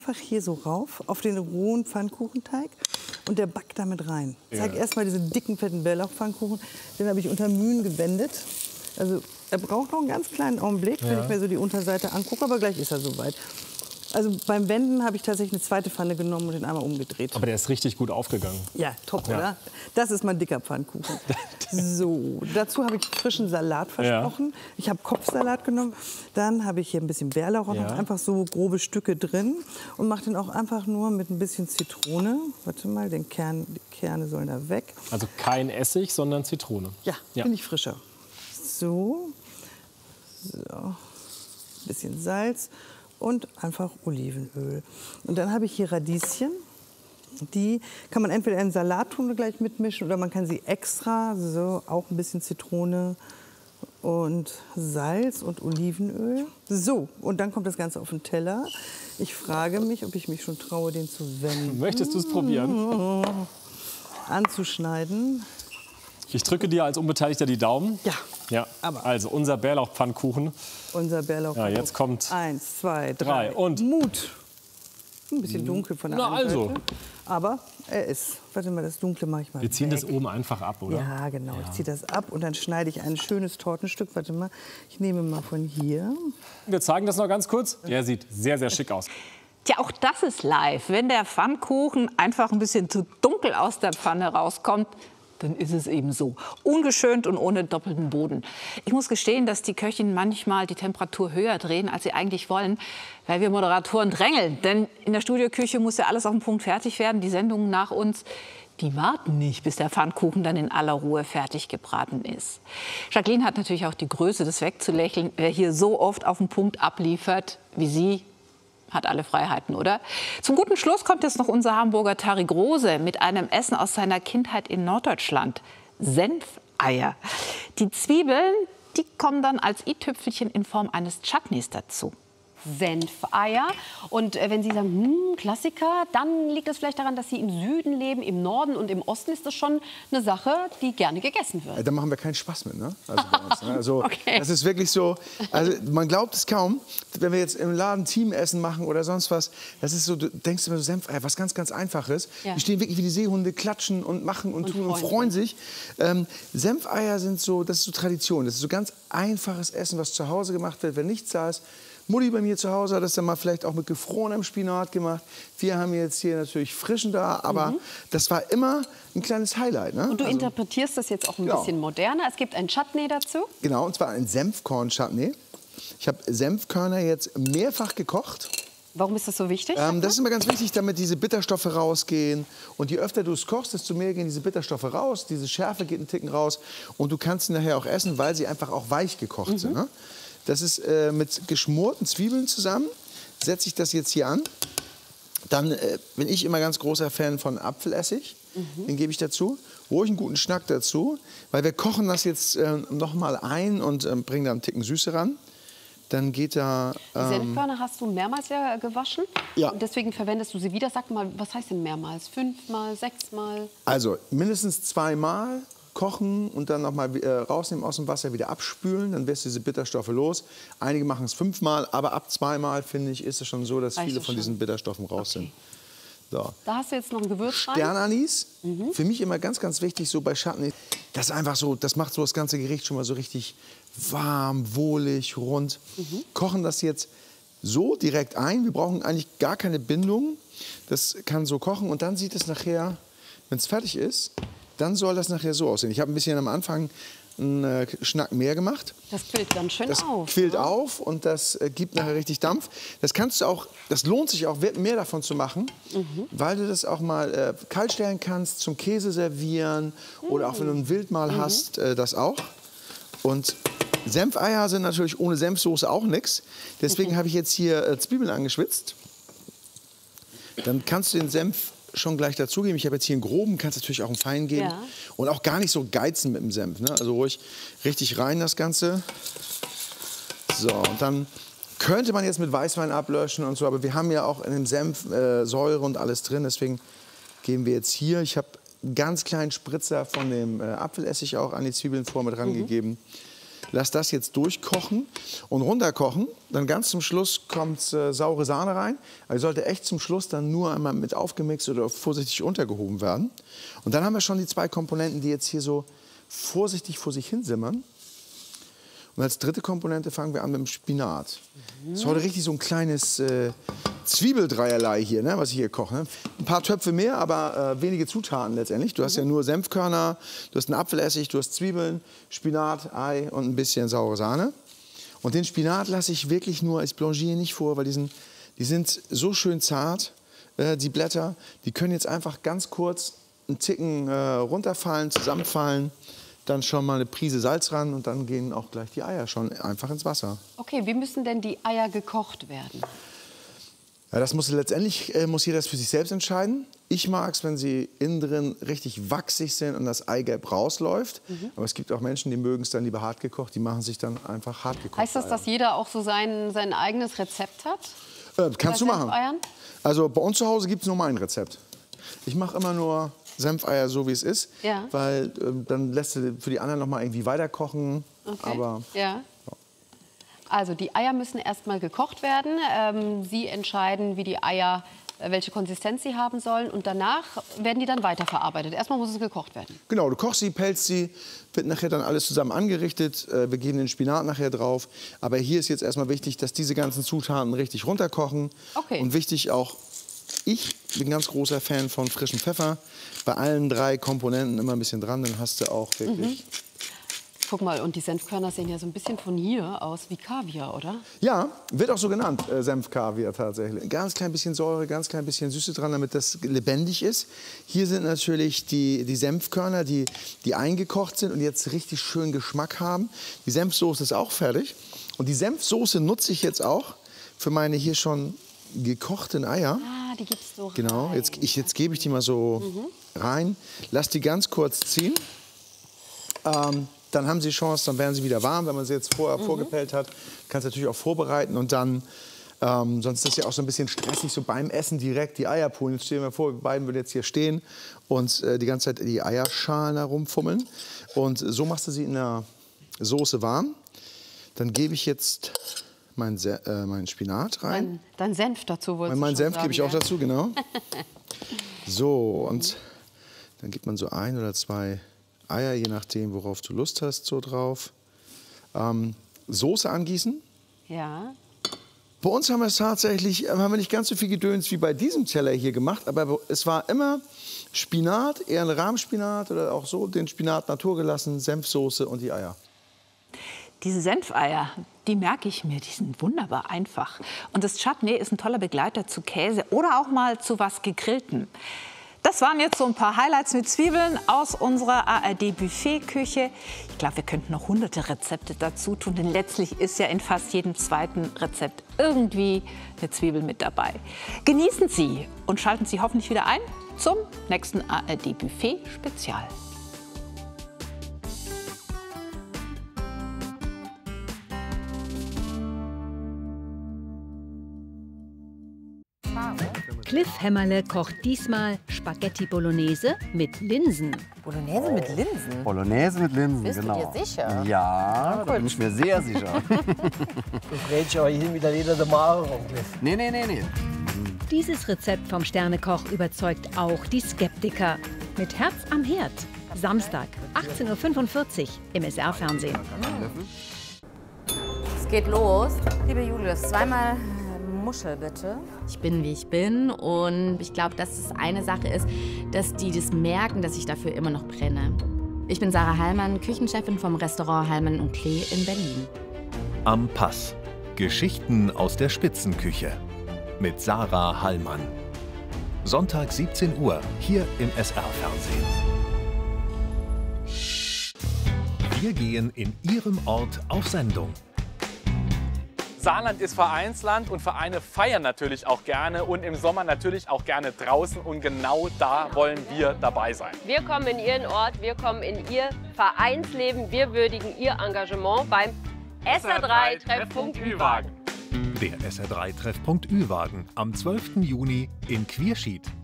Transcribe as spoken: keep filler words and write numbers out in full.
einfach hier so rauf auf den rohen Pfannkuchenteig und der backt damit rein. Ich zeige Ja. erstmal diesen dicken, fetten Bärlauchpfannkuchen. Den habe ich unter Mühen gewendet. Also er braucht noch einen ganz kleinen Augenblick, wenn Ja. ich mir so die Unterseite angucke, aber gleich ist er soweit. Also beim Wenden habe ich tatsächlich eine zweite Pfanne genommen und den einmal umgedreht. Aber der ist richtig gut aufgegangen. Ja, top, Ja. oder? Das ist mal ein dicker Pfannkuchen. So, dazu habe ich frischen Salat versprochen. Ich habe Kopfsalat genommen. Dann habe ich hier ein bisschen Bärlauch und Ja. noch einfach so grobe Stücke drin. Und mache den auch einfach nur mit ein bisschen Zitrone. Warte mal, den Kern, die Kerne sollen da weg. Also kein Essig, sondern Zitrone. Ja, Ja. bin ich frischer. So. So. Ein bisschen Salz und einfach Olivenöl. Und dann habe ich hier Radieschen. Die kann man entweder in den Salat tun und gleich mitmischen oder man kann sie extra, so auch ein bisschen Zitrone und Salz und Olivenöl. So, und dann kommt das Ganze auf den Teller. Ich frage mich, ob ich mich schon traue, den zu wenden. Möchtest du es probieren? Anzuschneiden. Ich drücke dir als Unbeteiligter die Daumen. Ja, Ja. aber- Also unser Bärlauchpfannkuchen. unser Bärlauch. Ja, jetzt kommt Eins, zwei, drei drei. und- Mut. Ein bisschen dunkel von der Na, einen also. Seite. Aber er ist. Warte mal, das Dunkle mache ich mal Wir ziehen weg. das oben einfach ab, oder? Ja, genau. Ich ziehe das ab und dann schneide ich ein schönes Tortenstück. Warte mal, ich nehme mal von hier. Wir zeigen das noch ganz kurz. Der sieht sehr, sehr schick aus. Tja, auch das ist live. Wenn der Pfannkuchen einfach ein bisschen zu dunkel aus der Pfanne rauskommt, dann ist es eben so. Ungeschönt und ohne doppelten Boden. Ich muss gestehen, dass die Köchinnen manchmal die Temperatur höher drehen, als sie eigentlich wollen, weil wir Moderatoren drängeln. Denn in der Studioküche muss ja alles auf den Punkt fertig werden. Die Sendungen nach uns, die warten nicht, bis der Pfannkuchen dann in aller Ruhe fertig gebraten ist. Jacqueline hat natürlich auch die Größe, das wegzulächeln. Wer hier so oft auf den Punkt abliefert wie sie, hat alle Freiheiten, oder? Zum guten Schluss kommt jetzt noch unser Hamburger Tari Große mit einem Essen aus seiner Kindheit in Norddeutschland. Senfeier. Die Zwiebeln, die kommen dann als i-Tüpfelchen in Form eines Chutneys dazu. Senfeier. Und äh, wenn Sie sagen, hm, Klassiker, dann liegt es vielleicht daran, dass Sie im Süden leben, im Norden und im Osten ist das schon eine Sache, die gerne gegessen wird. Da machen wir keinen Spaß mit, ne? Also bei uns, ne? Also Okay. das ist wirklich so, also man glaubt es kaum, wenn wir jetzt im Laden Teamessen machen oder sonst was, das ist so, du denkst immer so Senfeier, was ganz, ganz Einfaches. Ja. Die stehen wirklich wie die Seehunde, klatschen und machen und, Und tun und freuen freuen sich. Ähm, Senfeier sind so, das ist so Tradition, das ist so ganz einfaches Essen, was zu Hause gemacht wird, wenn nichts da ist. Mutti bei mir zu Hause hat das dann mal vielleicht auch mit gefrorenem Spinat gemacht. Wir haben jetzt hier natürlich frischen da, aber das war immer ein kleines Highlight. Ne? Und du Also- interpretierst das jetzt auch ein Ja. bisschen moderner. Es gibt ein Chutney dazu. Genau, und zwar ein Senfkorn-Chutney. Ich habe Senfkörner jetzt mehrfach gekocht. Warum ist das so wichtig? Ähm, das ist immer ganz wichtig, damit diese Bitterstoffe rausgehen. Und je öfter du es kochst, desto mehr gehen diese Bitterstoffe raus. Diese Schärfe geht einen Ticken raus. Und du kannst sie nachher auch essen, weil sie einfach auch weich gekocht sind. Ne? Das ist äh, mit geschmorten Zwiebeln zusammen. Setze ich das jetzt hier an. Dann äh, bin ich immer ganz großer Fan von Apfelessig. Den gebe ich dazu. Ruhig einen guten Schnack dazu. Weil wir kochen das jetzt äh, noch mal ein und äh, bringen da einen Ticken Süße ran. Dann geht da... Die Ähm, Senfkörner hast du mehrmals ja gewaschen. Ja. Und deswegen verwendest du sie wieder. Sag mal, was heißt denn mehrmals? Fünfmal, sechsmal? also mindestens zweimal kochen und dann noch mal äh, rausnehmen aus dem Wasser, wieder abspülen. Dann wirst du diese Bitterstoffe los. Einige machen es fünfmal, aber ab zweimal, finde ich, ist es schon so, dass Reicht viele das von schon? diesen Bitterstoffen raus sind. So. Da hast du jetzt noch ein Gewürz rein. Sternanis, für mich immer ganz, ganz wichtig, so bei Chutney, das ist einfach so, das macht so das ganze Gericht schon mal so richtig warm, wohlig, rund. Kochen das jetzt so direkt ein, wir brauchen eigentlich gar keine Bindung, das kann so kochen und dann sieht es nachher, wenn es fertig ist, dann soll das nachher so aussehen. Ich habe ein bisschen am Anfang einen äh, Schnack mehr gemacht. Das quillt ganz schön Das auf. quillt ne? auf und das äh, gibt nachher richtig Dampf. Das kannst du auch, das lohnt sich auch mehr davon zu machen, weil du das auch mal äh, kalt stellen kannst, zum Käse servieren oder auch wenn du ein Wildmahl hast, äh, das auch. Und Senfeier sind natürlich ohne Senfsoße auch nichts. Deswegen habe ich jetzt hier äh, Zwiebeln angeschwitzt. Dann kannst du den Senf schon gleich dazugeben. Ich habe jetzt hier einen groben, kannst natürlich auch einen feinen geben. Ja. Und auch gar nicht so geizen mit dem Senf. Ne? Also ruhig richtig rein das Ganze. So, und dann könnte man jetzt mit Weißwein ablöschen und so, aber wir haben ja auch in dem Senf äh, Säure und alles drin, deswegen geben wir jetzt hier. Ich habe einen ganz kleinen Spritzer von dem äh, Apfelessig auch an die Zwiebeln vor mit rangegeben. Lass das jetzt durchkochen und runterkochen. Dann ganz zum Schluss kommt äh, saure Sahne rein. Also sollte echt zum Schluss dann nur einmal mit aufgemixt oder vorsichtig untergehoben werden. Und dann haben wir schon die zwei Komponenten, die jetzt hier so vorsichtig vor sich hin simmern. Und als dritte Komponente fangen wir an mit dem Spinat. Das ist heute richtig so ein kleines äh, Zwiebeldreierlei hier, ne, was ich hier koche. Ne? Ein paar Töpfe mehr, aber äh, wenige Zutaten letztendlich. Du hast ja nur Senfkörner, du hast einen Apfelessig, du hast Zwiebeln, Spinat, Ei und ein bisschen saure Sahne. Und den Spinat lasse ich wirklich nur, ich blanchiere nicht vor, weil die sind, die sind so schön zart, äh, die Blätter. Die können jetzt einfach ganz kurz einen Ticken äh, runterfallen, zusammenfallen. Dann schon mal eine Prise Salz ran und dann gehen auch gleich die Eier schon einfach ins Wasser. Okay, wie müssen denn die Eier gekocht werden? Ja, das muss letztendlich äh, muss jeder das für sich selbst entscheiden. Ich mag es, wenn sie innen drin richtig wachsig sind und das Eigelb rausläuft. Mhm. Aber es gibt auch Menschen, die mögen es dann lieber hart gekocht. Die machen sich dann einfach hart gekocht. Heißt das, dass jeder auch so sein, sein eigenes Rezept hat? Äh, kannst du machen. Senfeiern? Also bei uns zu Hause gibt es nur mein Rezept. Ich mache immer nur Senfeier so, wie es ist. Ja. Weil äh, dann lässt du für die anderen noch mal irgendwie weiter kochen. Okay. Aber, ja. ja. Also die Eier müssen erstmal gekocht werden. Ähm, Sie entscheiden, wie die Eier, äh, welche Konsistenz sie haben sollen. Und danach werden die dann weiterverarbeitet. Erstmal muss es gekocht werden. Genau, du kochst sie, pelzt sie, wird nachher dann alles zusammen angerichtet. Äh, wir geben den Spinat nachher drauf. Aber hier ist jetzt erstmal wichtig, dass diese ganzen Zutaten richtig runterkochen. Okay. Und wichtig auch, ich bin ein ganz großer Fan von frischem Pfeffer. Bei allen drei Komponenten immer ein bisschen dran, dann hast du auch wirklich... Mhm. Guck mal, und die Senfkörner sehen ja so ein bisschen von hier aus wie Kaviar, oder? Ja, wird auch so genannt, äh, Senfkaviar tatsächlich. Ein ganz klein bisschen Säure, ganz klein bisschen Süße dran, damit das lebendig ist. Hier sind natürlich die, die Senfkörner, die, die eingekocht sind und jetzt richtig schön Geschmack haben. Die Senfsoße ist auch fertig. Und die Senfsoße nutze ich jetzt auch für meine hier schon gekochten Eier. Ah, die gibt's so rein. Genau, jetzt, ich, jetzt gebe ich die mal so mhm. rein. Lass die ganz kurz ziehen. Ähm, dann haben sie Chance, dann werden sie wieder warm. Wenn man sie jetzt vorher mhm. vorgepellt hat, kannst du natürlich auch vorbereiten. Und dann, ähm, sonst ist es ja auch so ein bisschen stressig, so beim Essen direkt die Eier poolen. Jetzt stellen wir vor, wir beiden würden jetzt hier stehen und äh, die ganze Zeit die Eierschalen herumfummeln. Und so machst du sie in der Soße warm. Dann gebe ich jetzt meinen äh, mein Spinat rein. Dein, dein Senf dazu, wolltest du Mein Senf sagen, gebe ich ja? auch dazu, genau. So, und dann gibt man so ein oder zwei Eier, je nachdem, worauf du Lust hast, so drauf. Ähm, Soße angießen. Ja. Bei uns haben wir es tatsächlich, haben wir nicht ganz so viel Gedöns wie bei diesem Teller hier gemacht, aber es war immer Spinat, eher ein Rahmspinat oder auch so, den Spinat natur gelassen, Senfsoße und die Eier. Diese Senfeier, die merke ich mir, die sind wunderbar einfach. Und das Chutney ist ein toller Begleiter zu Käse oder auch mal zu was Gegrilltem. Das waren jetzt so ein paar Highlights mit Zwiebeln aus unserer A R D-Buffet-Küche. Ich glaube, wir könnten noch hunderte Rezepte dazu tun, denn letztlich ist ja in fast jedem zweiten Rezept irgendwie eine Zwiebel mit dabei. Genießen Sie und schalten Sie hoffentlich wieder ein zum nächsten A R D-Buffet-Spezial. Cliff Hämmerle kocht diesmal Spaghetti Bolognese mit Linsen. Bolognese mit Linsen? Bolognese mit Linsen, Bist genau. du dir sicher? Ja, da bin ich mir sehr sicher. Du frätst euch hin mit der Leder der Mare rum, Cliff. Nee, nee, nee, nee. Dieses Rezept vom Sternekoch überzeugt auch die Skeptiker. Mit Herz am Herd. Samstag, achtzehn Uhr fünfundvierzig im S R-Fernsehen. Es geht los. Liebe Julius, zweimal Muschel bitte. Ich bin, wie ich bin, und ich glaube, dass es eine Sache ist, dass die das merken, dass ich dafür immer noch brenne. Ich bin Sarah Hallmann, Küchenchefin vom Restaurant Hallmann und Klee in Berlin. Am Pass. Geschichten aus der Spitzenküche. Mit Sarah Hallmann. Sonntag siebzehn Uhr, hier im S R-Fernsehen. Wir gehen in Ihrem Ort auf Sendung. Saarland ist Vereinsland und Vereine feiern natürlich auch gerne und im Sommer natürlich auch gerne draußen und genau da wollen wir dabei sein. Wir kommen in Ihren Ort, wir kommen in Ihr Vereinsleben, wir würdigen Ihr Engagement beim S R drei Treffpunkt Ü-Wagen. Der S R drei Treffpunkt Ü-Wagen am zwölften Juni in Quierschied.